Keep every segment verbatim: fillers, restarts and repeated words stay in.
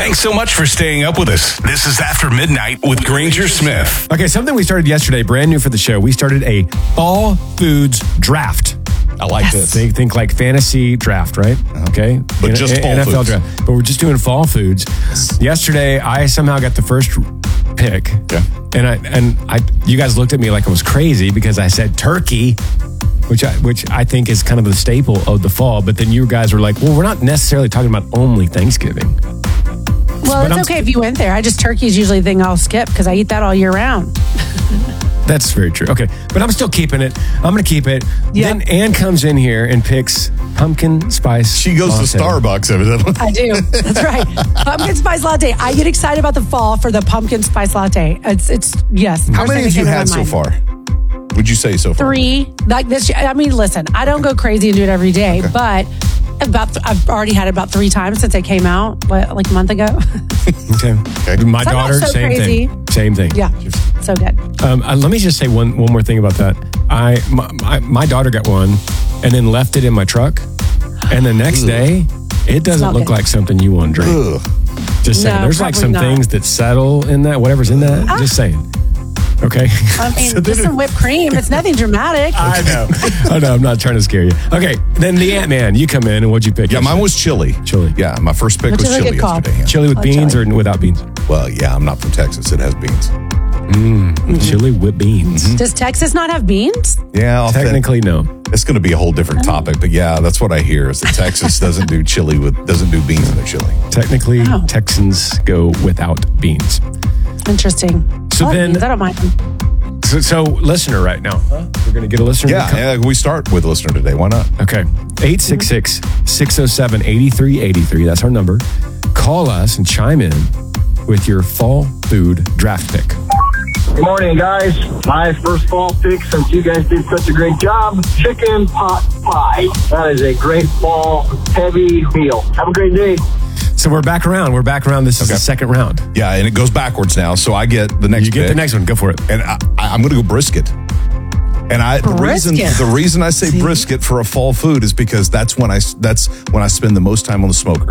Thanks so much for staying up with us. This is After Midnight with Granger Smith. Okay, something we started yesterday, brand new for the show. We started a fall foods draft. I like Yes. this. Think, think like fantasy draft, right? Okay. But just fall N F L foods. draft. But we're just doing fall foods. Yesterday, I somehow got the first pick. Okay. And I and I you guys looked at me like I was crazy because I said turkey, which I which I think is kind of the staple of the fall. But then you guys were like, well, we're not necessarily talking about only Thanksgiving. Well, But it's I'm- okay if you went there. I just turkey is usually the thing I'll skip because I eat that all year round. That's very true. Okay. But I'm still keeping it. I'm going to keep it. Yeah. Then Ann comes in here and picks pumpkin spice. She goes to latte. Starbucks evidently. I do. That's right. Pumpkin spice latte. I get excited about the fall for the pumpkin spice latte. It's it's yes. How first many thing have you that came had to so my mind. far? Would you say so far? Three. Like this. I mean, listen. I don't go crazy and do it every day, Okay. but about I've already had it about three times since it came out, what, like a month ago. Okay. Okay. My So I'm not daughter, so same crazy. thing. Same thing. yeah, so good. Um, uh, let me just say one one more thing about that. I my, my, my daughter got one and then left it in my truck, and the next day it doesn't Smelled look good. like something you want to drink. Ugh. Just saying. No, There's like probably some not. things that settle in that, whatever's in that. Ah. Just saying. Okay. I mean, So just then- some whipped cream. It's nothing dramatic. I know. I know. I'm not trying to scare you. Okay. Then the Ant Man. You come in and what'd you pick? Yeah, mine was chili. Chili. Yeah, my first pick Which was is a chili good call. yesterday. Yeah. Chili with Oh, beans chili. or without beans? Well, yeah, I'm not from Texas. It has beans. Chili with beans. Does Texas not have beans? Yeah, I'll Technically, no. it's going to be a whole different topic, but yeah, that's what I hear is that Texas doesn't do chili with doesn't do beans in their chili. Technically, Oh. Texans go without beans. Interesting. So I like then- beans. I don't mind them. So, so listener right now. Huh? We're going to get a listener. to Yeah, come- yeah, we start with a listener today. Why not? Okay. eight six six, six oh seven, eight three eight three. That's our number. Call us and chime in with your fall food draft pick. Good morning, guys. My first fall pick, since you guys did such a great job, chicken pot pie. That is a great fall heavy meal. Have a great day. So we're back around. We're back around. This is the second round. Yeah, and it goes backwards now, so I get the next You get pick, the next one. Go for it. and I, I, I'm going to go brisket. And I the reason Brisket. the reason I say brisket for a fall food is because that's when I that's when I spend the most time on the smoker.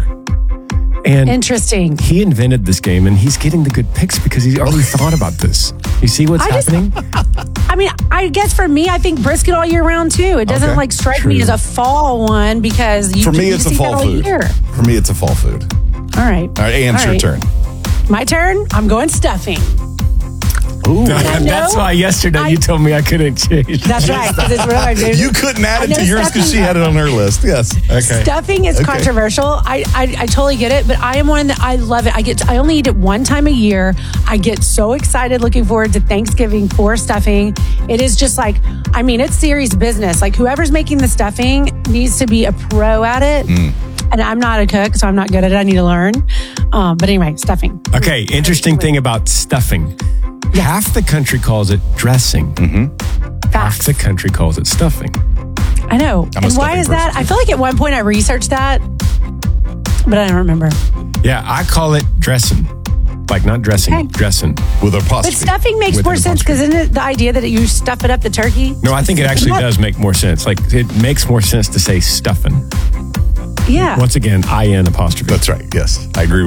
And Interesting. he invented this game, and he's getting the good picks because he's already thought about this. You see what's I just- happening? I mean, I guess for me, I think brisket all year round too. It doesn't Okay. like strike True. me as a fall one because you For me, you it's a just eat fall that all food. year. For me, it's a fall food. All right. All right, Ann, it's All your right. turn. My turn. I'm going stuffing. Ooh. I know- That's why yesterday I- you told me I couldn't change. That's right. Because it's what I do. You couldn't add I it know to yours because she stuffing- had it on her list. Yes. Okay. Stuffing is Okay. controversial. I, I I totally get it, but I am one that I love it. I get I only eat it one time a year. I get so excited looking forward to Thanksgiving for stuffing. It is just like I mean, it's serious business. Like whoever's making the stuffing needs to be a pro at it. And I'm not a cook, so I'm not good at it. I need to learn. Um, but anyway, stuffing. Okay, interesting thing about stuffing. Half the country calls it dressing. Half Facts. the country calls it stuffing. I know. I'm a And why stuffing is that? person. I feel like at one point I researched that, but I don't remember. Yeah, I call it dressing. Like not dressing, Okay. dressing. With But apostrophe. stuffing makes With more an sense because isn't it the idea that you stuff it up the turkey? No, I think it actually What? does make more sense. Like it makes more sense to say stuffing. Yeah. Once again, I N apostrophe. That's right. Yes, I agree.